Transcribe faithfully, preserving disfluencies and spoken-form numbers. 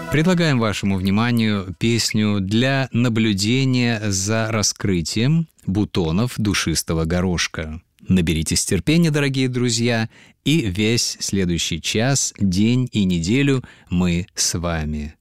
Предлагаем вашему вниманию песню для наблюдения за раскрытием бутонов душистого горошка. Наберитесь терпения, дорогие друзья, и весь следующий час, день и неделю мы с вами.